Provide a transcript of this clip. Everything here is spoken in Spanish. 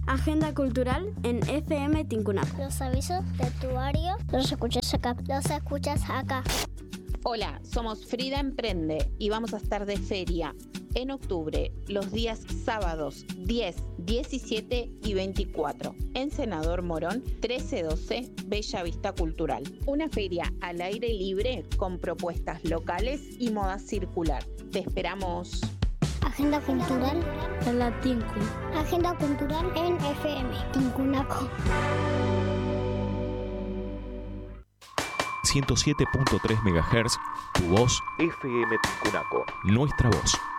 Agenda cultural en FM Tincunaco. Los avisos de actuario los escuchas acá. Hola, somos Frida Emprende y vamos a estar de feria en octubre, los días sábados 10, 17 y 24, en Senador Morón 1312, Bella Vista Cultural. Una feria al aire libre con propuestas locales y moda circular. Te esperamos. Agenda cultural En la Tincu. Agenda cultural en FM Tincunaco. 107.3 MHz, tu voz, FM Tincunaco, nuestra voz.